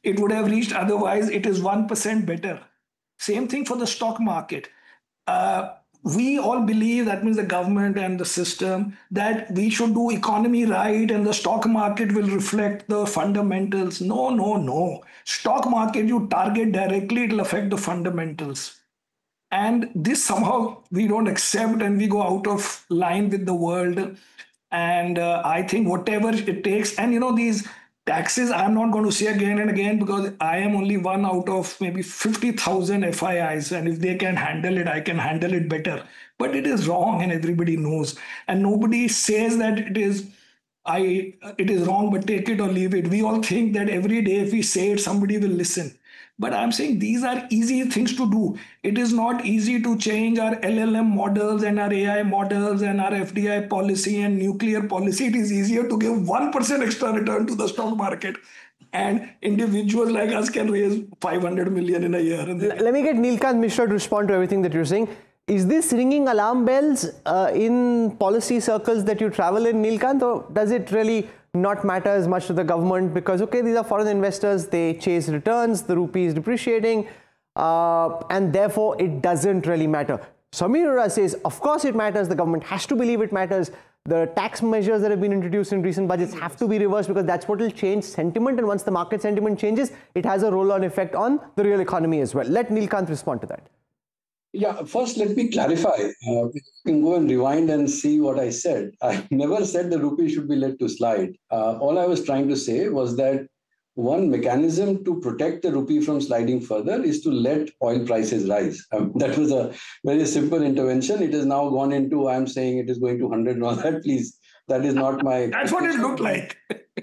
it would have reached. Otherwise, it is 1% better. Same thing for the stock market. Uh, we all believe, that means the government and the system, that we should do economy right and the stock market will reflect the fundamentals. No, no, no. Stock market, you target directly, it'll affect the fundamentals. And this somehow we don't accept, and we go out of line with the world. And I think whatever it takes, and these taxes, I'm not going to say again and again, because I am only one out of maybe 50,000 FIIs, and if they can handle it, I can handle it better. But it is wrong, and everybody knows, and nobody says that it is wrong, but take it or leave it. We all think that every day if we say it, somebody will listen. But I'm saying these are easy things to do. It is not easy to change our LLM models and our AI models and our FDI policy and nuclear policy. It is easier to give 1% extra return to the stock market. And individuals like us can raise 500 million in a year. Let me get Neelkant Mishra to respond to everything that you're saying. Is this ringing alarm bells in policy circles that you travel in, Neelkant, or does it really not matter as much to the government? Because, okay, these are foreign investors, they chase returns, the rupee is depreciating, and therefore it doesn't really matter. Sameer Arora says, of course it matters, the government has to believe it matters. The tax measures that have been introduced in recent budgets have to be reversed, because that's what will change sentiment, and once the market sentiment changes, it has a roll-on effect on the real economy as well. Let Neelkant respond to that. Yeah, first let me clarify. You can go and rewind and see what I said. I never said the rupee should be let to slide. All I was trying to say was that one mechanism to protect the rupee from sliding further is to let oil prices rise. That was a very simple intervention. It has now gone into, I'm saying it is going to 100 and all that. Please, that is not my... That's what it looked like.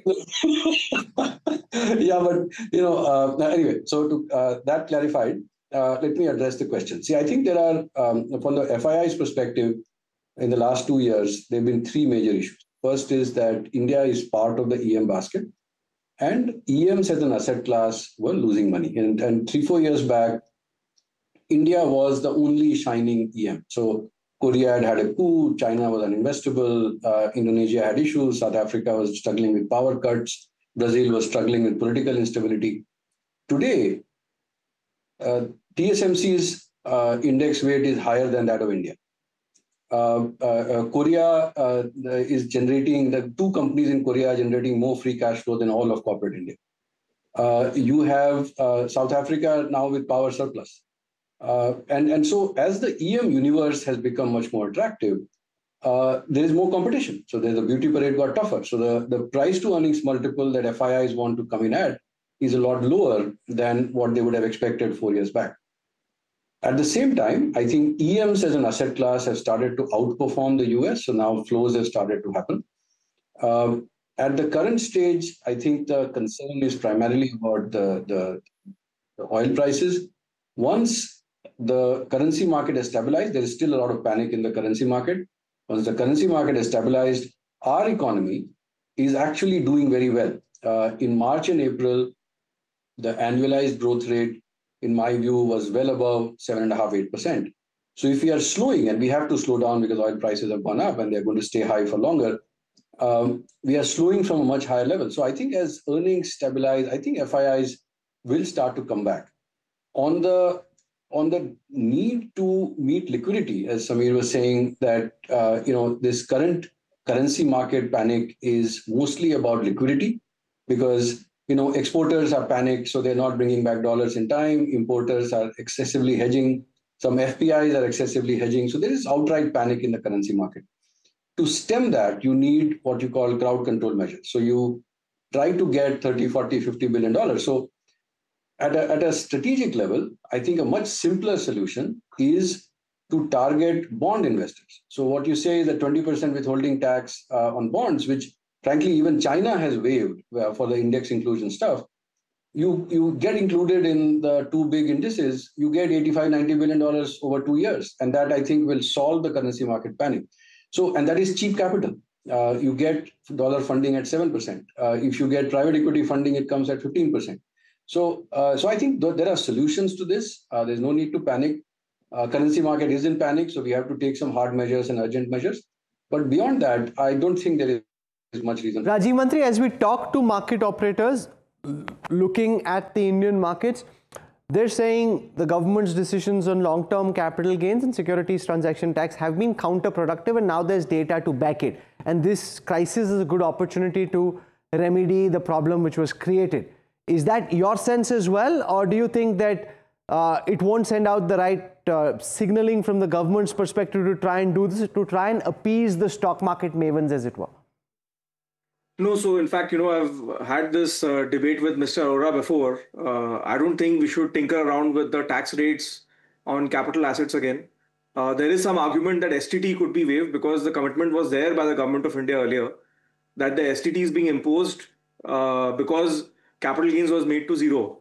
Yeah, but, anyway, so to that clarified, let me address the question. See, I think there are, from the FII's perspective, in the last 2 years, there have been three major issues. First is that India is part of the EM basket, and EMs as an asset class were losing money. And 3-4 years back, India was the only shining EM. So Korea had a coup, China was uninvestable, Indonesia had issues, South Africa was struggling with power cuts, Brazil was struggling with political instability. Today, TSMC's index weight is higher than that of India. Korea is generating, the two companies in Korea are generating more free cash flow than all of corporate India. You have South Africa now with power surplus. And so as the EM universe has become much more attractive, there is more competition. So the beauty parade got tougher. So the price to earnings multiple that FIIs want to come in at is a lot lower than what they would have expected 4 years back. At the same time, I think EMs as an asset class have started to outperform the US, so now flows have started to happen. At the current stage, I think the concern is primarily about the oil prices. Once the currency market has stabilized, there is still a lot of panic in the currency market. Once the currency market has stabilized, our economy is actually doing very well. In March and April, the annualized growth rate, in my view, was well above 7.5%, 8%. So if we are slowing, and we have to slow down because oil prices have gone up and they're going to stay high for longer, we are slowing from a much higher level. So I think as earnings stabilize, I think FIIs will start to come back. On the need to meet liquidity, as Sameer was saying, that this current currency market panic is mostly about liquidity, because exporters are panicked, so they're not bringing back dollars in time. Importers are excessively hedging. Some FPIs are excessively hedging. So there is outright panic in the currency market. To stem that, you need what you call crowd control measures. So you try to get 30, 40, $50 billion. So at a strategic level, I think a much simpler solution is to target bond investors. So what you say is that 20% withholding tax on bonds, which frankly, even China has waived for the index inclusion stuff. You get included in the two big indices, you get $85, $90 billion over 2 years. And that, I think, will solve the currency market panic. So, and that is cheap capital. You get dollar funding at 7%. If you get private equity funding, it comes at 15%. So I think there are solutions to this. There's no need to panic. Currency market is in panic, so we have to take some hard measures and urgent measures. But beyond that, I don't think there is much reason. Rajiv Mantri, as we talk to market operators, looking at the Indian markets, they're saying the government's decisions on long-term capital gains and securities transaction tax have been counterproductive, and now there's data to back it. And this crisis is a good opportunity to remedy the problem which was created. Is that your sense as well, or do you think that it won't send out the right signaling from the government's perspective to try and do this, to try and appease the stock market mavens, as it were? No, so in fact, I've had this debate with Mr. Arora before. I don't think we should tinker around with the tax rates on capital assets again. There is some argument that STT could be waived because the commitment was there by the government of India earlier that the STT is being imposed because capital gains was made to zero.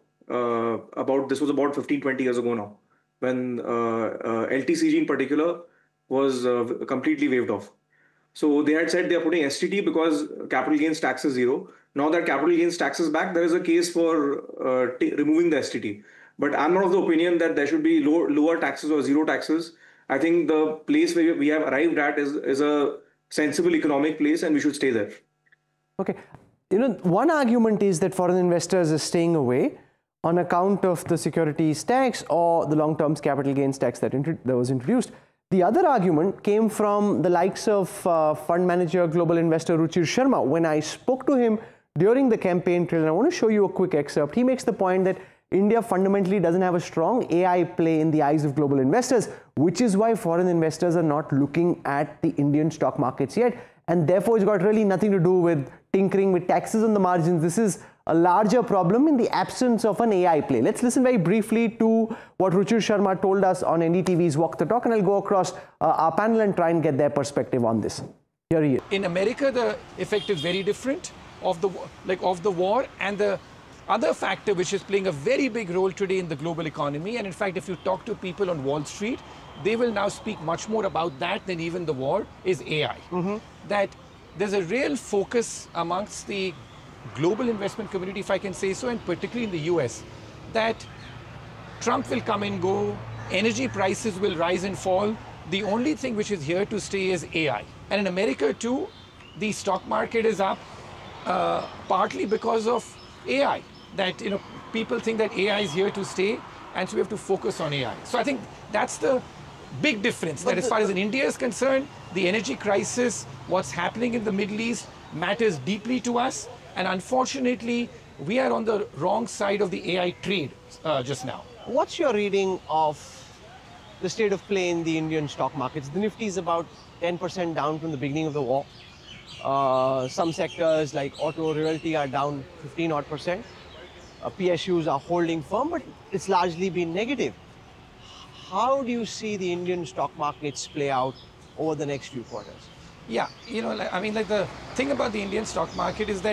This was about 15, 20 years ago now, when LTCG in particular was completely waived off. So they had said they are putting STT because capital gains tax is zero. Now that capital gains tax is back, there is a case for removing the STT. But I'm not of the opinion that there should be lower taxes or zero taxes. I think the place where we have arrived at is a sensible economic place, and we should stay there. Okay. One argument is that foreign investors are staying away on account of the securities tax or the long-term capital gains tax that was introduced. The other argument came from the likes of fund manager, global investor Ruchir Sharma. When I spoke to him during the campaign trail, and I want to show you a quick excerpt, he makes the point that India fundamentally doesn't have a strong AI play in the eyes of global investors, which is why foreign investors are not looking at the Indian stock markets yet. And therefore, it's got really nothing to do with tinkering with taxes on the margins. This is a larger problem in the absence of an AI play. Let's listen very briefly to what Ruchir Sharma told us on NDTV's Walk the Talk, and I'll go across our panel and try and get their perspective on this. Here he is. In America, the effect is very different of the war, and the other factor which is playing a very big role today in the global economy, and in fact, if you talk to people on Wall Street, they will now speak much more about that than even the war, is AI. That there's a real focus amongst the global investment community, if I can say so, and particularly in the US, that Trump will come and go, energy prices will rise and fall. The only thing which is here to stay is AI. And in America too, the stock market is up partly because of AI. That people think that AI is here to stay, and so we have to focus on AI. So I think that's the big difference. That as far as in India is concerned, the energy crisis, what's happening in the Middle East matters deeply to us. And unfortunately, we are on the wrong side of the AI trade just now. What's your reading of the state of play in the Indian stock markets? The Nifty is about 10% down from the beginning of the war. Some sectors like auto, realty are down 15 odd %. PSUs are holding firm, but it's largely been negative. How do you see the Indian stock markets play out over the next few quarters? Yeah, the thing about the Indian stock market is that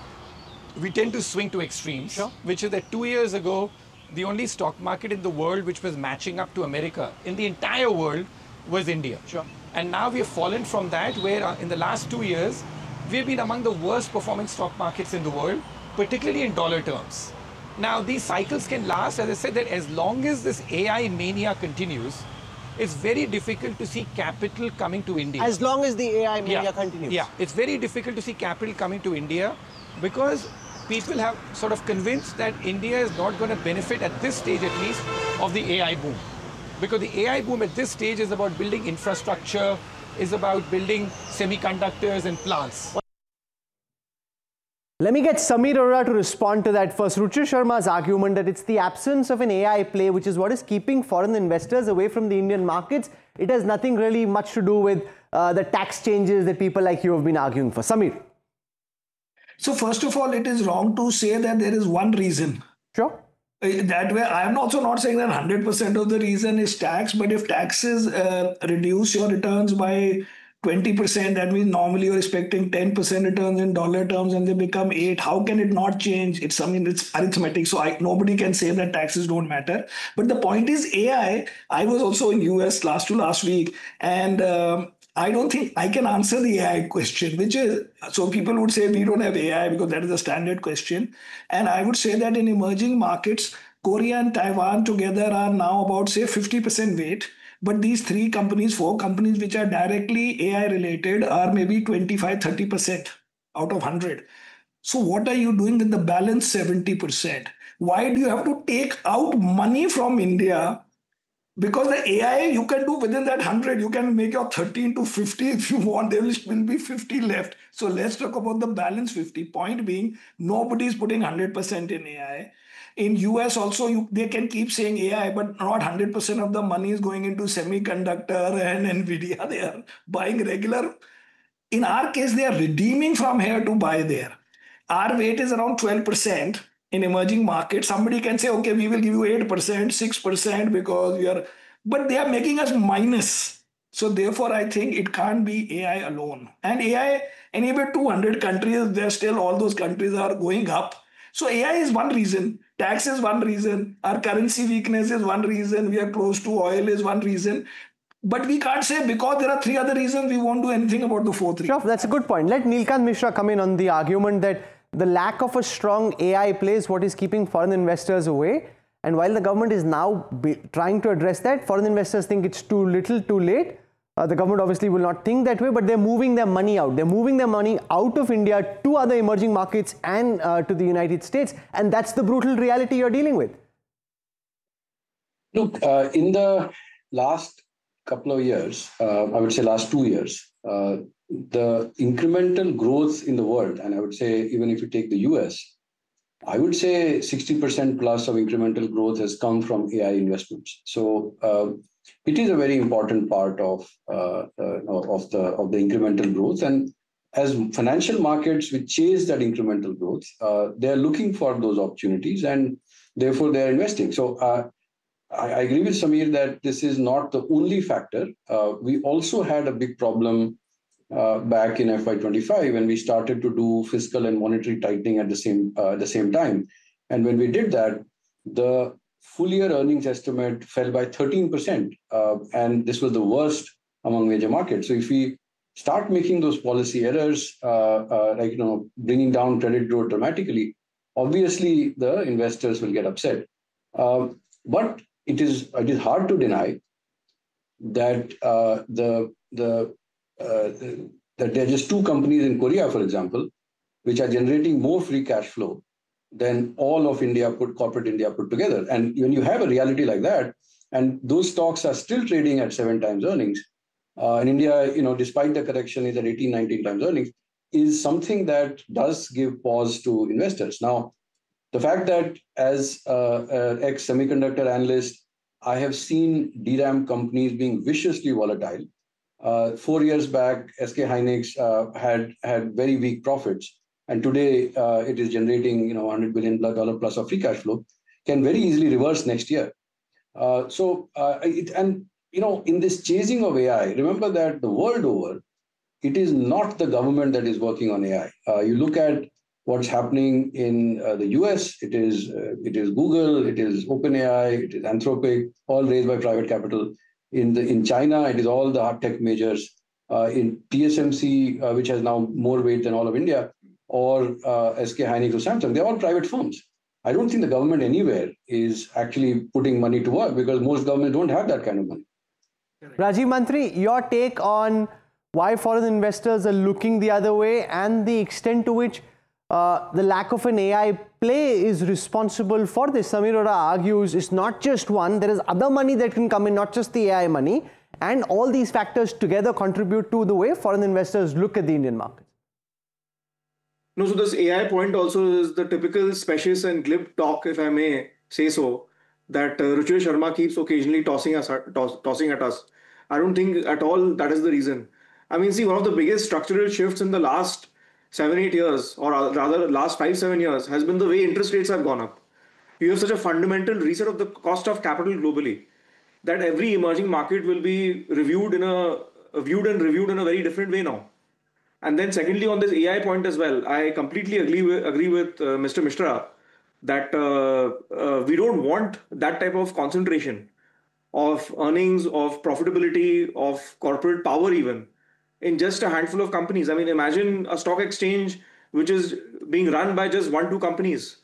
we tend to swing to extremes, Sure. Which is that 2 years ago, the only stock market in the world which was matching up to America in the entire world was India. Sure. And now we have fallen from that, where in the last 2 years, we've been among the worst performing stock markets in the world, particularly in dollar terms. Now, these cycles can last, as I said, that as long as this AI mania continues, it's very difficult to see capital coming to India. As long as the AI mania continues? Yeah, it's very difficult to see capital coming to India because people have sort of convinced that India is not going to benefit at this stage at least of the AI boom. Because the AI boom at this stage is about building infrastructure, is about building semiconductors and plants. Let me get Samir Arora to respond to that first. Ruchir Sharma's argument that it's the absence of an AI play which is what is keeping foreign investors away from the Indian markets. It has nothing really much to do with the tax changes that people like you have been arguing for. Samir. So first of all, it is wrong to say that there is one reason. Sure. That way, I am also not saying that 100% of the reason is tax, but if taxes reduce your returns by 20%, that means normally you're expecting 10% returns in dollar terms and they become 8. How can it not change? It's arithmetic. So nobody can say that taxes don't matter. But the point is AI. I was also in US last week, and I don't think I can answer the AI question, which is, so people would say we don't have AI because that is a standard question. And I would say that in emerging markets, Korea and Taiwan together are now about, say, 50% weight. But these 4 companies which are directly AI related are maybe 25-30% out of 100. So what are you doing with the balance 70%? Why do you have to take out money from India? Because the AI you can do within that 100, you can make your 13 to 50 if you want. There will be 50 left. So let's talk about the balance 50. Point being, nobody is putting 100% in AI. In US also, they can keep saying AI, but not 100% of the money is going into semiconductor and Nvidia. They are buying regular. In our case, they are redeeming from here to buy there. Our weight is around 12% in emerging markets. Somebody can say, okay, we will give you 8%, 6% because we are, but they are making us minus. So therefore, I think it can't be AI alone. And AI, anyway, 200 countries, there still all those countries are going up. So AI is one reason. Tax is one reason. Our currency weakness is one reason. We are close to oil is one reason. But we can't say because there are three other reasons we won't do anything about the fourth reason. Sure, that's a good point. Let Nilkant Mishra come in on the argument that the lack of a strong AI play is what is keeping foreign investors away. And while the government is now trying to address that, foreign investors think it's too little, too late. The government obviously will not think that way, but they're moving their money out. They're moving their money out of India to other emerging markets and to the United States. And that's the brutal reality you're dealing with. Look, in the last couple of years, I would say last 2 years, the incremental growth in the world, and I would say even if you take the US, I would say 60% plus of incremental growth has come from AI investments. So it is a very important part of the incremental growth. And as financial markets which chase that incremental growth, they are looking for those opportunities and therefore they are investing. So I agree with Samir that this is not the only factor. We also had a big problem back in FY25 when we started to do fiscal and monetary tightening at the same time. And when we did that, the full year earnings estimate fell by 13%. And this was the worst among major markets. So if we start making those policy errors, bringing down credit growth dramatically, obviously the investors will get upset. But it is hard to deny that that there are just two companies in Korea, for example, which are generating more free cash flow than all of corporate India put together. And when you have a reality like that, and those stocks are still trading at 7 times earnings, in India, despite the correction is at 18, 19 times earnings, is something that does give pause to investors. Now, the fact that as an ex-semiconductor analyst, I have seen DRAM companies being viciously volatile. 4 years back, SK Hynix had very weak profits, and today it is generating $100 billion plus of free cash flow. Can very easily reverse next year. In this chasing of AI, remember that the world over, it is not the government that is working on AI. You look at what's happening in the US, it is Google, it is OpenAI, it is Anthropic, all raised by private capital. In China, it is all the hard tech majors. In TSMC, which has now more weight than all of India, or SK Hynix or Samsung, they're all private firms. I don't think the government anywhere is actually putting money to work because most governments don't have that kind of money. Rajiv Mantri, your take on why foreign investors are looking the other way and the extent to which the lack of an AI play is responsible for this. Samir Arora argues it's not just one, there is other money that can come in, not just the AI money, and all these factors together contribute to the way foreign investors look at the Indian market. No, so this AI point also is the typical specious and glib talk, if I may say so, that Ruchir Sharma keeps occasionally tossing at us. I don't think at all that is the reason. I mean, see, one of the biggest structural shifts in the last 7-8 years, or rather last 5-7 years, has been the way interest rates have gone up. You have such a fundamental reset of the cost of capital globally that every emerging market will be viewed and reviewed in a very different way now. And then secondly, on this AI point as well, I completely agree with Mr. Mishra that we don't want that type of concentration of earnings, of profitability, of corporate power even in just a handful of companies. I mean, imagine a stock exchange which is being run by just 1-2 companies.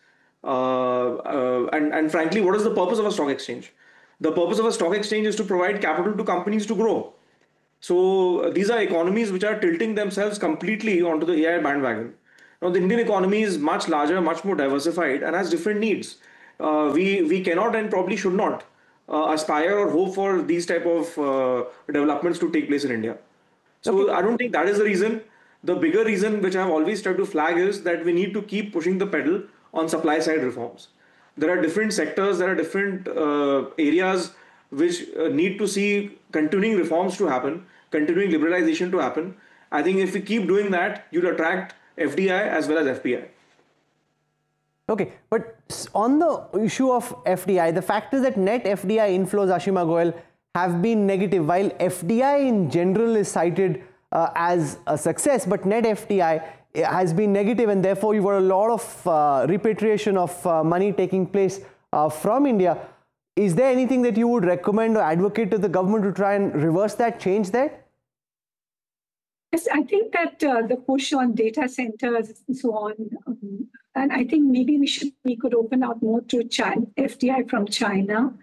And frankly, what is the purpose of a stock exchange? The purpose of a stock exchange is to provide capital to companies to grow. So these are economies which are tilting themselves completely onto the AI bandwagon. Now, the Indian economy is much larger, much more diversified, and has different needs. We cannot and probably should not aspire or hope for these type of developments to take place in India. So I don't think that is the reason. The bigger reason, which I've always tried to flag, is that we need to keep pushing the pedal on supply side reforms. There are different sectors, there are different areas which need to see continuing reforms to happen, continuing liberalization to happen. I think if we keep doing that, you'll attract FDI as well as FPI. Okay, but on the issue of FDI, the fact is that net FDI inflows, Ashima Goyal, have been negative, while FDI in general is cited as a success, but net FDI has been negative, and therefore you've got a lot of repatriation of money taking place from India. Is there anything that you would recommend or advocate to the government to try and reverse that, change that? Yes, I think that the push on data centers and so on, and I think maybe we could open up more to China, FDI from China.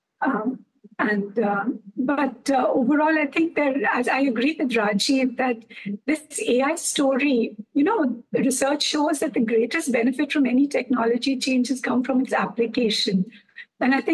But overall, I think as I agree with Rajiv, that this AI story, research shows that the greatest benefit from any technology changes come from its application. And I think